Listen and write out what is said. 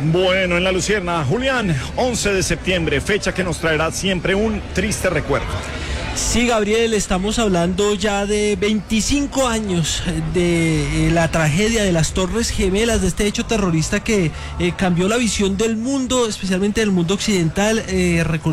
Bueno, en La Lucierna, Julián, 11 de septiembre, fecha que nos traerá siempre un triste recuerdo. Sí, Gabriel, estamos hablando ya de 25 años de la tragedia de las Torres Gemelas, de este hecho terrorista que cambió la visión del mundo, especialmente del mundo occidental.